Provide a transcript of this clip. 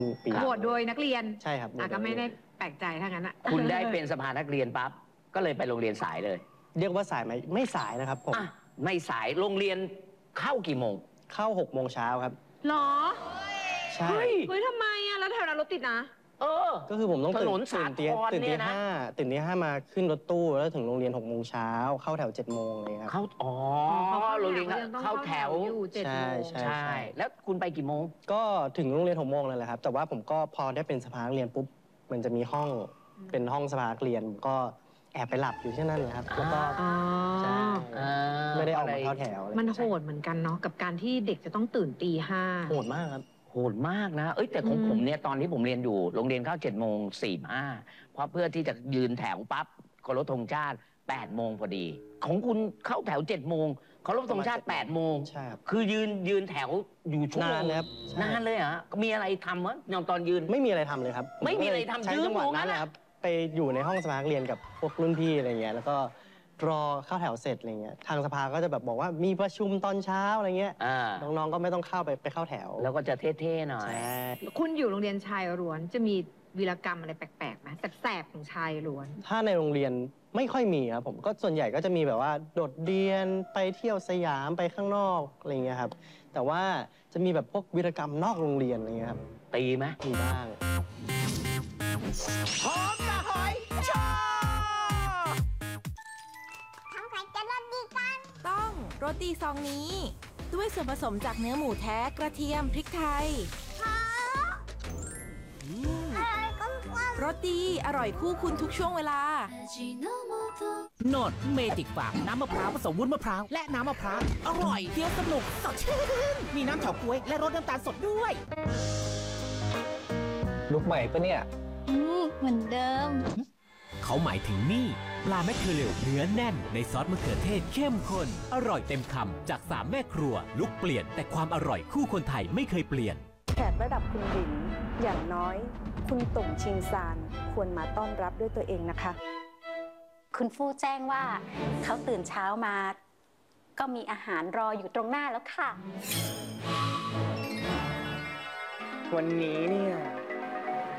ปีโหวตโดยนักเรียนใช่ครับก็ไม่ได้แปลกใจถ้างั้นอะคุณได้เป็นสภานักเรียนปั๊บก็เลยไปโรงเรียนสายเลยเรียกว่าสายไหมไม่สายนะครับผมไม่สายโรงเรียนเข้ากี่โมงเข้า6 โมงเช้าครับหรอใช่เฮ้ยทำไมอะแล้วแถวนั้นรถติดนะก็คือผมต้องตื่นตีห้ามาขึ้นรถตู้แล้วถึงโรงเรียน6 โมงเช้าเข้าแถว7 โมงเลยครับเข้าโรงเรียนเข้าแถวอยู่7 โมงใช่แล้วคุณไปกี่โมงก็ถึงโรงเรียน6 โมงเลยแหละครับแต่ว่าผมก็พอได้เป็นสภานักเรียนปุ๊บมันจะมีห้องเป็นห้องสภานักเรียนก็แอบไปหลับอยู่ที่นั่นเลยครับแล้วก็ใช่ไม่ได้ออกมาเข้าแถวมันโหดเหมือนกันเนาะกับการที่เด็กจะต้องตื่นตี 5 โหดมากครับโหดมากนะแต่ของผมเนี่ยตอนที่ผมเรียนอยู่โรงเรียนเข้า7:45เพราะเพื่อที่จะยืนแถวปั๊บเคารพธงชาติ8 โมงพอดีของคุณเข้าแถว7 โมงเคารพธงชาติ8 โมงใช่ครับคือยืนแถวอยู่ชั่วโมงนานเลยเหรอมีอะไรทำมั้ยตอนยืนไม่มีอะไรทำเลยครับไม่มีอะไรทำใช้จังหวะนั้นนะครับไปอยู่ในห้องสภานักเรียนกับพวกรุ่นพี่อะไรเงี้ยแล้วก็รอเข้าแถวเสร็จอะไรเงี้ยทางสภาก็จะแบบบอกว่ามีประชุมตอนเช้าอะไรเงี้ยน้องๆก็ไม่ต้องเข้าไปเข้าแถวแล้วก็จะเท่ๆหน่อยคุณอยู่โรงเรียนชายล้วนจะมีวีรกรรมอะไรแปลกๆไหมแสบๆของชายล้วนถ้าในโรงเรียนไม่ค่อยมีครับผมก็ส่วนใหญ่ก็จะมีแบบว่าโดดเรียนไปเที่ยวสยามไปข้างนอกอะไรเงี้ยครับแต่ว่าจะมีแบบพวกวีรกรรมนอกโรงเรียนอะไรเงี้ยครับตีไหมมีบ้างหอมกะหอยชอทำไข่จะรสดีจังต้องโรตีซองนี้ด้วยส่วนผสมจากเนื้อหมูแท้กระเทียมพริกไทยรสดีอร่อยคู่คุณทุกช่วงเวลาโนดเมจิกฝากน้ำมะพร้าวผสมวุ้นมะพร้าวและน้ำมะพร้าวอร่อยเคี้ยวสนุกสดชื่นมีน้ำเฉาก๊วยและรสน้ำตาลสดด้วยลุกใหม่ปะเนี่ยเหมือนเดิมเขาหมายถึงนี่ปลาแมคเคอเรลเนื้อแน่นในซอสมะเขือเทศเข้มข้นอร่อยเต็มคำจาก3 แม่ครัวลุกเปลี่ยนแต่ความอร่อยคู่คนไทยไม่เคยเปลี่ยนแขกระดับคุณหญิงอย่างน้อยคุณตุ่งชิงซานควรมาต้อนรับด้วยตัวเองนะคะคุณฟู่แจ้งว่าเขาตื่นเช้ามาก็มีอาหารรออยู่ตรงหน้าแล้วค่ะวันนี้เนี่ย